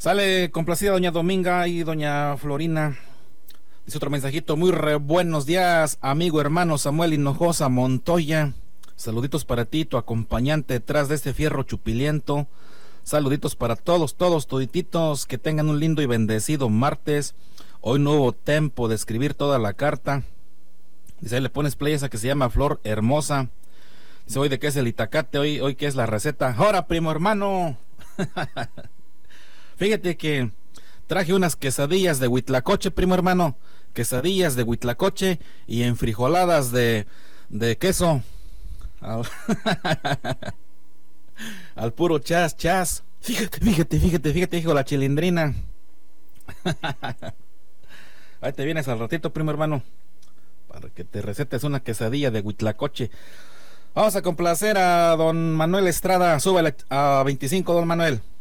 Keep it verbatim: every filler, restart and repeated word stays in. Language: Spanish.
Sale complacida doña Dominga y doña Florina. Dice otro mensajito, muy re buenos días, amigo hermano Samuel Hinojosa Montoya. Saluditos para ti, tu acompañante detrás de este fierro chupiliento. Saluditos para todos, todos, todititos, que tengan un lindo y bendecido martes. Hoy no hubo tiempo de escribir toda la carta. Dice, ahí le pones play esa que se llama Flor Hermosa. Dice, hoy de qué es el itacate, hoy, hoy qué es la receta. ¡Ahora, primo hermano! Fíjate que traje unas quesadillas de huitlacoche, primo hermano. Quesadillas de huitlacoche y enfrijoladas de, de queso. Al, al puro chas, chas. Fíjate, fíjate, fíjate, fíjate, hijo, la chilindrina. Ahí te vienes al ratito, primo hermano, para que te recetes una quesadilla de huitlacoche. Vamos a complacer a don Manuel Estrada. Súbale a veinticinco, don Manuel.